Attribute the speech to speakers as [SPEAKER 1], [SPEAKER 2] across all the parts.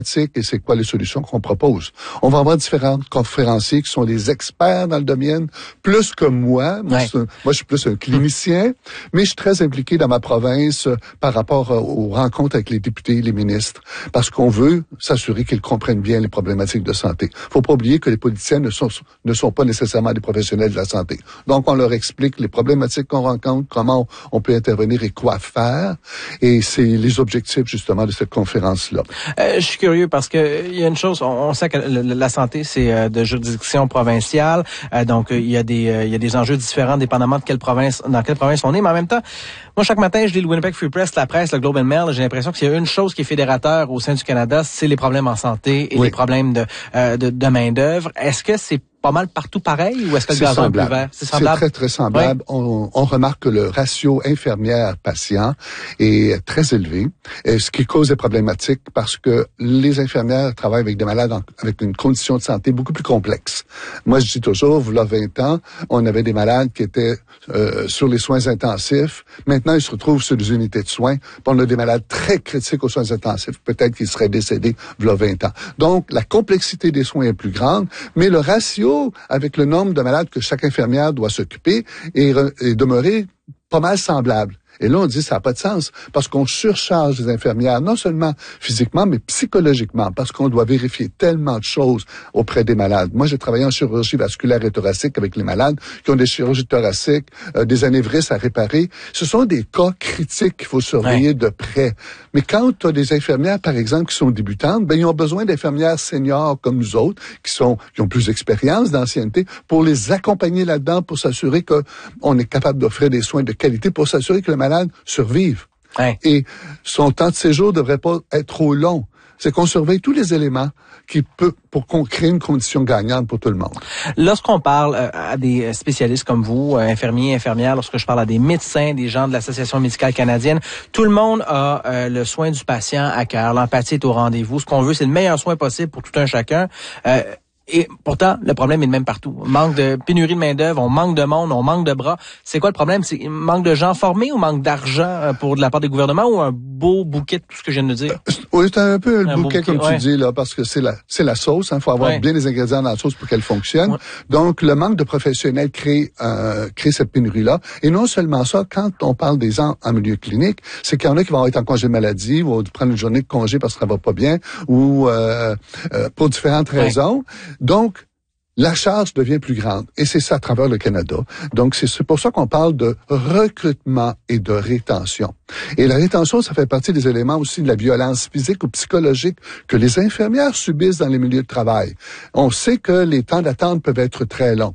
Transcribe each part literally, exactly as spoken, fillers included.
[SPEAKER 1] et c'est quoi les solutions qu'on propose. On va avoir différents conférenciers qui sont des experts dans le domaine, plus que moi. Moi,
[SPEAKER 2] ouais.
[SPEAKER 1] un, moi je suis plus un clinicien, mmh. mais je suis très impliqué dans ma province euh, par rapport euh, aux rencontres avec les députés et les ministres, parce qu'on veut s'assurer qu'ils comprennent bien les problématiques de santé. Faut pas oublier que les politiciens ne sont, ne sont pas nécessairement des professionnels de la santé. Donc, on leur explique les problématiques qu'on rencontre, comment on peut intervenir et quoi faire, et c'est les objectifs, justement, de cette conférence-là.
[SPEAKER 2] Euh, je suis curieux parce que il y a une chose, on, on sait que le, la santé c'est euh, de juridiction provinciale, euh, donc euh, il y a des euh, il y a des enjeux différents dépendamment de quelle province dans quelle province on est, mais en même temps, moi chaque matin je lis le Winnipeg Free Press, la presse, le Globe and Mail, j'ai l'impression qu'il y a une chose qui est fédérateur au sein du Canada, c'est les problèmes en santé et oui. les problèmes de euh, de, de main d'œuvre. Est-ce que c'est pas mal partout pareil ou est-ce que le gazon est plus vert?
[SPEAKER 1] C'est semblable. C'est très, très semblable. Oui. On, on remarque que le ratio infirmière-patient est très élevé, ce qui cause des problématiques parce que les infirmières travaillent avec des malades en, avec une condition de santé beaucoup plus complexe. Moi, je dis toujours, il y a vingt ans, on avait des malades qui étaient euh, sur les soins intensifs. Maintenant, ils se retrouvent sur des unités de soins. Puis on a des malades très critiques aux soins intensifs. Peut-être qu'ils seraient décédés il y a vingt ans. Donc, la complexité des soins est plus grande, mais le ratio avec le nombre de malades que chaque infirmière doit s'occuper et, et demeurer pas mal semblable. Et là, on dit ça n'a pas de sens parce qu'on surcharge les infirmières, non seulement physiquement, mais psychologiquement, parce qu'on doit vérifier tellement de choses auprès des malades. Moi, j'ai travaillé en chirurgie vasculaire et thoracique avec les malades qui ont des chirurgies thoraciques, euh, des anévrismes à réparer. Ce sont des cas critiques qu'il faut surveiller ouais. de près. Mais quand tu as des infirmières, par exemple, qui sont débutantes, ben ils ont besoin d'infirmières seniors comme nous autres, qui sont qui ont plus d'expérience, d'ancienneté, pour les accompagner là-dedans, pour s'assurer qu'on est capable d'offrir des soins de qualité, pour s'assurer que le malade survivre. Ouais. Et son temps de séjour devrait pas être trop long. C'est qu'on surveille tous les éléments qui peut pour qu'on crée une condition gagnante pour tout le monde.
[SPEAKER 2] Lorsqu'on parle euh, à des spécialistes comme vous, euh, infirmiers, infirmières, lorsque je parle à des médecins, des gens de l'Association médicale canadienne, tout le monde a euh, le soin du patient à cœur. L'empathie est au rendez-vous. Ce qu'on veut, c'est le meilleur soin possible pour tout un chacun. Euh, Et pourtant, le problème est le même partout. Manque de pénurie de main-d'œuvre, on manque de monde, on manque de bras. C'est quoi le problème? C'est manque de gens formés ou manque d'argent pour de la part des gouvernements ou un beau bouquet de tout ce que je viens de dire?
[SPEAKER 1] Oui, c'est un peu le
[SPEAKER 2] un
[SPEAKER 1] bouquet,
[SPEAKER 2] bouquet,
[SPEAKER 1] comme
[SPEAKER 2] ouais.
[SPEAKER 1] tu dis, là, parce que c'est la, c'est la sauce. Il hein, faut avoir ouais. bien les ingrédients dans la sauce pour qu'elle fonctionne. Ouais. Donc, le manque de professionnels crée, euh, crée cette pénurie-là. Et non seulement ça, quand on parle des gens en milieu clinique, c'est qu'il y en a qui vont être en congé de maladie, vont prendre une journée de congé parce que ça va pas bien, ou euh, euh, pour différentes ouais. raisons. Donc, la charge devient plus grande. Et c'est ça à travers le Canada. Donc, c'est pour ça qu'on parle de recrutement et de rétention. Et la rétention, ça fait partie des éléments aussi de la violence physique ou psychologique que les infirmières subissent dans les milieux de travail. On sait que les temps d'attente peuvent être très longs.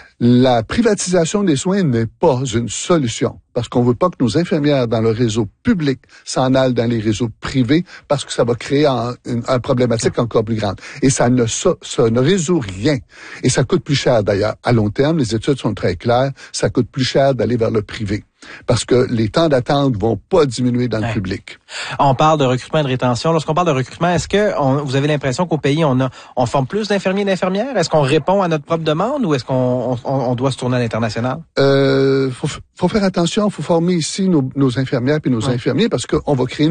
[SPEAKER 1] La privatisation des soins n'est pas une solution parce qu'on veut pas que nos infirmières dans le réseau public s'en aillent dans les réseaux privés parce que ça va créer un, une, un problématique encore plus grande. Et ça ne, ça, ça ne résout rien. Et ça coûte plus cher d'ailleurs. À long terme, les études sont très claires, ça coûte plus cher d'aller vers le privé. Parce que les temps d'attente vont pas diminuer dans ouais. le public.
[SPEAKER 2] On parle de recrutement et de rétention. Lorsqu'on parle de recrutement, est-ce que on, vous avez l'impression qu'au pays, on a on forme plus d'infirmiers et d'infirmières? Est-ce qu'on répond à notre propre demande ou est-ce qu'on on, on doit se tourner à l'international?
[SPEAKER 1] Euh, faut, faut faire attention. Faut former ici nos, nos infirmières puis nos ouais. infirmiers parce qu'on va créer